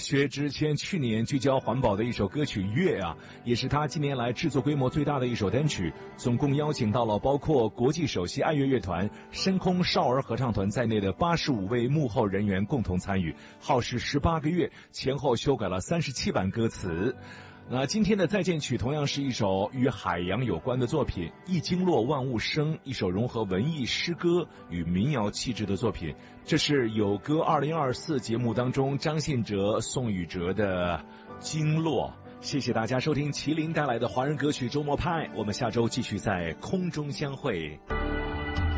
薛之谦去年聚焦环保的一首歌曲《月》啊，也是他近年来制作规模最大的一首单曲，总共邀请到了包括国际首席爱乐乐团、深空少儿合唱团在内的85位幕后人员共同参与，耗时18个月，前后修改了37版歌词。那今天的再见曲同样是一首与海洋有关的作品，一经落万物生，一首融合文艺诗歌与民谣气质的作品。这是有歌2024节目当中张信哲、宋宇哲的经络。谢谢大家收听麒麟带来的华人歌曲周末派，我们下周继续在空中相会。